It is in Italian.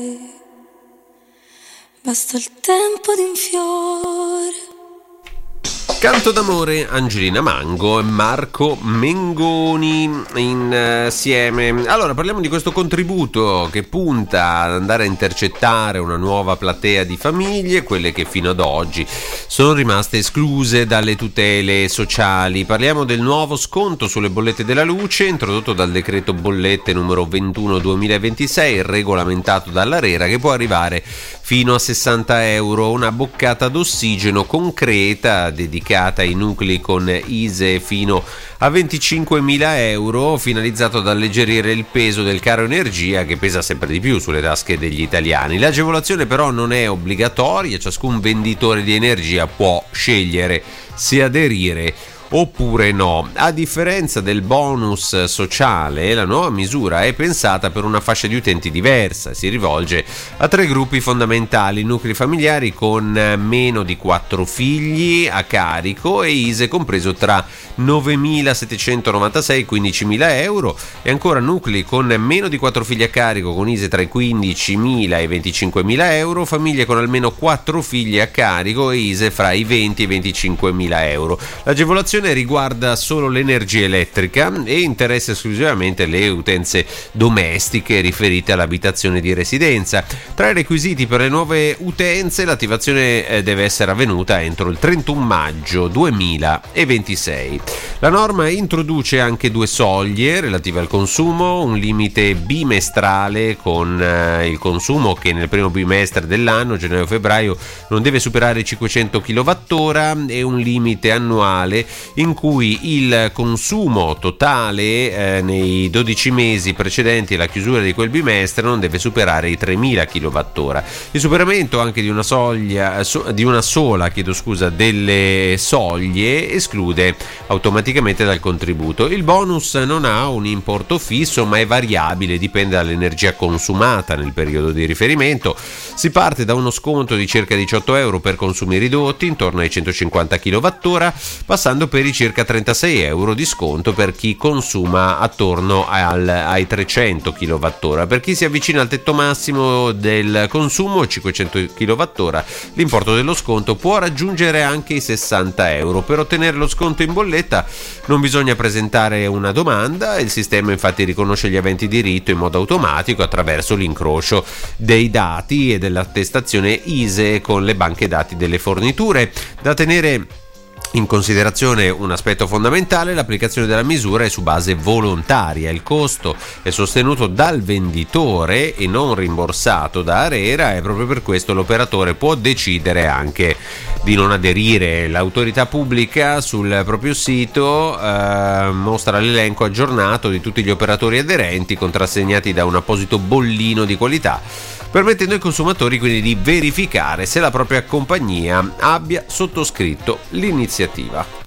Basta il tempo di un fiore. Canto d'amore, Angelina Mango e Marco Mengoni insieme. Allora, parliamo di questo contributo che punta ad andare a intercettare una nuova platea di famiglie, quelle che fino ad oggi sono rimaste escluse dalle tutele sociali. Parliamo del nuovo sconto sulle bollette della luce introdotto dal decreto bollette numero 21/2026, regolamentato dall'ARERA, che può arrivare fino a 60 euro, una boccata d'ossigeno concreta dedicata ai nuclei con ISEE fino a 25.000 euro, finalizzato ad alleggerire il peso del caro energia che pesa sempre di più sulle tasche degli italiani. L'agevolazione però non è obbligatoria, ciascun venditore di energia può scegliere se aderire oppure no. A differenza del bonus sociale, la nuova misura è pensata per una fascia di utenti diversa, si rivolge a 3 gruppi fondamentali: nuclei familiari con meno di 4 figli a carico e ISEE compreso tra 9.796 e 15.000 euro, e ancora nuclei con meno di 4 figli a carico con ISEE tra i 15.000 e i 25.000 euro, famiglie con almeno 4 figli a carico e ISEE fra i 20 e i 25.000 euro. L'agevolazione riguarda solo l'energia elettrica e interessa esclusivamente le utenze domestiche riferite all'abitazione di residenza. Tra i requisiti per le nuove utenze, l'attivazione deve essere avvenuta entro il 31 maggio 2026. La norma introduce anche 2 soglie relative al consumo: un limite bimestrale con il consumo che nel primo bimestre dell'anno, gennaio-febbraio, non deve superare i 500 kWh, e un limite annuale in cui il consumo totale nei 12 mesi precedenti alla chiusura di quel bimestre non deve superare i 3.000 kWh. Il superamento anche di una sola delle soglie esclude automaticamente dal contributo. Il bonus non ha un importo fisso ma è variabile, dipende dall'energia consumata nel periodo di riferimento. Si parte da uno sconto di circa 18 euro per consumi ridotti, intorno ai 150 kWh, passando per i circa 36 euro di sconto per chi consuma attorno ai 300 kWh. Per chi si avvicina al tetto massimo del consumo, 500 kWh, l'importo dello sconto può raggiungere anche i 60 euro. Per ottenere lo sconto in bolletta non bisogna presentare una domanda, il sistema infatti riconosce gli aventi diritto in modo automatico attraverso l'incrocio dei dati e dell'attestazione ISEE con le banche dati delle forniture. Da tenere in considerazione un aspetto fondamentale: l'applicazione della misura è su base volontaria, il costo è sostenuto dal venditore e non rimborsato da ARERA, e proprio per questo l'operatore può decidere anche di non aderire. L'autorità pubblica sul proprio sito mostra l'elenco aggiornato di tutti gli operatori aderenti, contrassegnati da un apposito bollino di qualità, permettendo ai consumatori quindi di verificare se la propria compagnia abbia sottoscritto l'iniziativa.